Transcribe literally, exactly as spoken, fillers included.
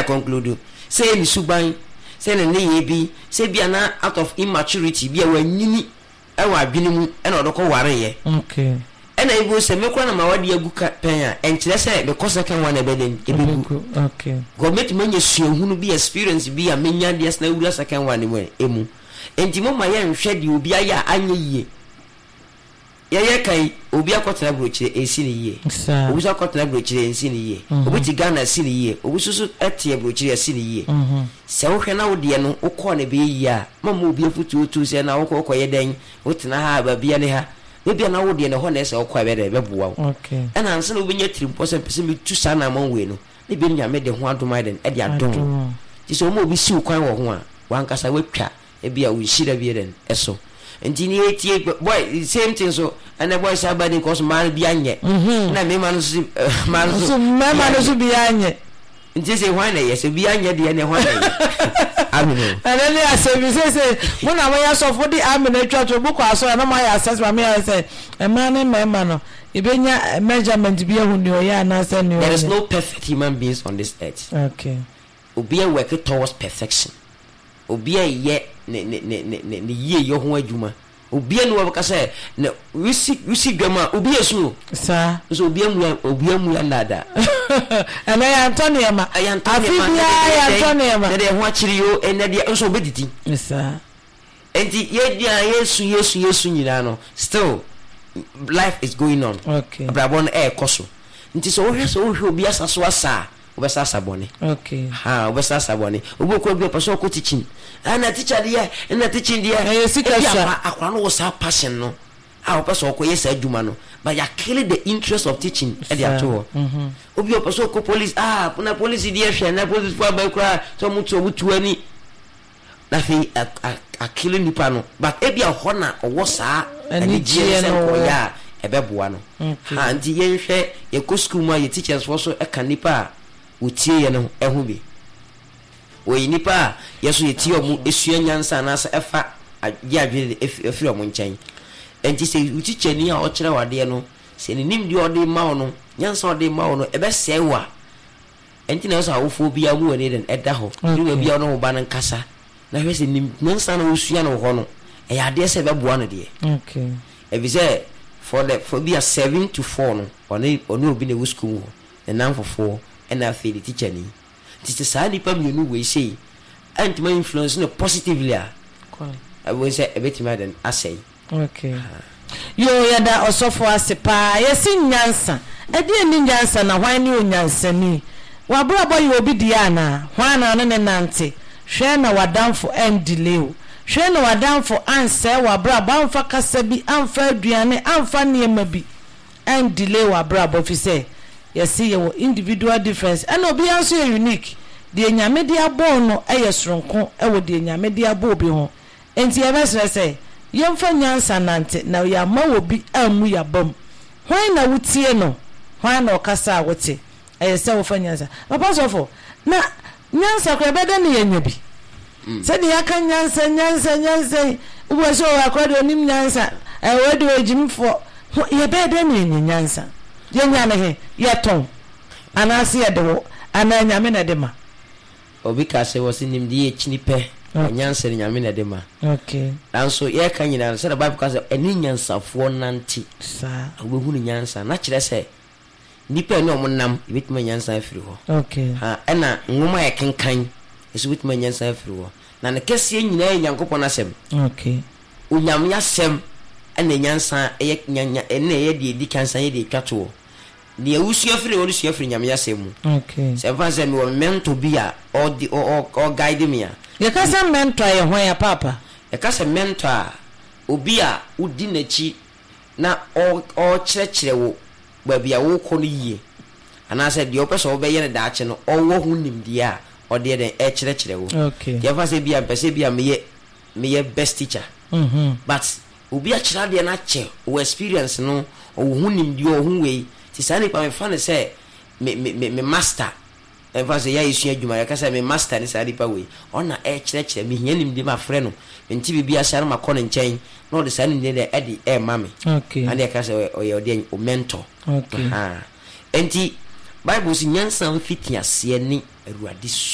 conclude say ni suban say na ne bi say bia na out of immaturity bia wanyini e wa adwene mu e na odoko ware ye okay e na ibo se mekwa na mawade agu pen a enkyere say because second one ebeden ebegu okay government manye suahunu bi experience bi a menya de na wura second one mu emu enti mo ma ye nhwe de obi aya anye yie ye kai obi akotena brochire ensi ne yie obi akotena brochire ensi ne yie obi ti Ghana si ne yie obi susu etie brochire ensi ne yie se wo hwe na wo de no wo ko na be yie a mama obi afutu otu se na wo ko ko ye den wo tena ha ba bia ne ha bia na wo de ne ho na se wo ko be de be boa wo okay ana anse na obi nya trimpo se pese mi tu sa na man we no ne bi nya me de ho adoma den e de adom ti so mo obi si kwan wo ho a wankasa watwa e bia wo hira bi den eso ntini etie boy same thing so and the boy say bad cause man bi anye na me man so man so me man so bi anye nti say why na yes bi anye de na why na amino and then I say we say say when I was so for the amino church book aso na my assess me I say e man na me man no e benya measurement bi ehun ni o ya na say ni there is no perfect human beings on this earth okay obi e work towards perfection obi e ye ne ne ne ne ne ye yo ho adwuma obi enu wabaka say na wisi wisi dwama obi esu sa so obi emu obi emu ya nada ana ya Antonio ma ya Antonio ma ya Antonio ma de ho akiri yo ene de nso obediti sa enti ye dia yesu yesu yesu nyina no still life is going on okay brabon e koso nti so wo hwe so wo hwe obi asaso asa obesa sabone okay ha obesa sabone oboko bi opeso ko teaching ana teacher dia na teaching dia e sikasa akwa no was passion no ah opeso ko yes adwuma no but ya kill the interest of teaching e dia to mhm obi opeso ko police ah na police dia hwe na police for ba kra so mutu obutu ani na fi a kill nipa no but e bia ho na owo saa ani gie no ya ebeboa no ha nti ye hwe ye ko school ma ye teachers for so e kan nipa utie ye no ehu bi we nipa yeso ye tie omu esua nyansa na asa efa agi adwe efiri omu nchen enti se utiche ni a o kire wade no se ni nim di ode ma no nyansa ode ma no ebe sewa enti na so awofo bia mu wani den eda ho ni bia no ba nan kasa na hwe se nim nyansa na osua no ho no e ya de se be boa no de okay e bi se for the for be a seven to four no oni oni obi na school ho na nan for four and I feel the teacher ni teacher sa ni pam you we say and my influence no positively ah I will say a bit mad and I say okay yo yada osofo asepa yesi nyansa e de ni nyansa na hwan ni onyansa ni wa bra boy obi dia na hwan na ne nante hwe na wadamfo end delay hwe na wadamfo anse wa bra ba mfa kasa bi amfa aduane amfa niema bi end delay wa bra bo fi say yes see your individual difference and obi anso unique de nyame de abon no eye soronko e wo de nyame de abo obi ho enti e besere say yemfa nyansa nante na ya ma obi amu ya bam hwan na wutie no hwan na okasa wote eye se wo fa nyansa papa sofo na nyansa ko beda ne yanya bi se de aka nyansa nyansa nyansa wo so akwado nim nyansa e wodi ojimfo ye beda ne nyansa yenya ne he yeton anase ye de wo ananya me na de ma obi ka se wosi nim de echini pe nyansa ne nyame na de ma okay nanso ye ka nyina se da bible ka se eni nyansafo nanti sa obehu ne nyansa na kire se nipa ne omonam ebetuma nyansa afiri ho okay ha ena nwoma ye kenkan eso betuma nyansa afiri ho na ne kese nyina ye nyankopon asem okay unyam yasem ena nyansa ye nyanya ena ye de di kansa ye de twato ne awusu afiri wo su afiri nyam yasem mu okay se fa se me wo mento bia or the or or guide me a ye ka se mento ye ho ya papa ye ka se mento a obi a udi nachi na o o kirekire wo ba bia wo ko no yie ana se de opeso wo be ye ne daache no o wo hu nim dia o de den e kirekire wo okay ye fa se bia pese bia me ye me ye best teacher mhm but obi a kira de na che wo experience no o hu nim dia o hu we ti sani pa me fa ne se me me me master e fa se ya isu adwuma ya ka se me master ni sani pa we ona e kirekire me hia nim dia ma frɛ no nti bibia sare ma kɔ ne nkyɛn no de sani ne de edi e mame okay and ya ka se o ye odi o mentor okay ha enti bible si nyansa mfiti ase ni awurade